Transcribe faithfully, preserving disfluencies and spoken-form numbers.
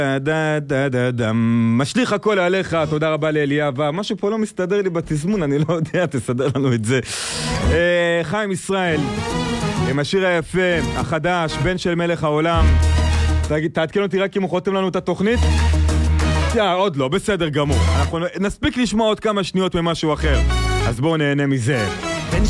דה דה דה דה משליך הכל עליך, תודה רבה לאליאבה. משהו פה לא מסתדר לי בתזמון, אני לא יודע, תסדר לנו את זה. חיים ישראל עם השיר היפה החדש, בן של מלך העולם. תעדכן אותי רק אם הוא חותם לנו את התוכנית. יא, עוד לא, בסדר גמור, אנחנו נספיק לשמוע עוד כמה שניות ממשהו אחר, אז בואו נהנה מזה.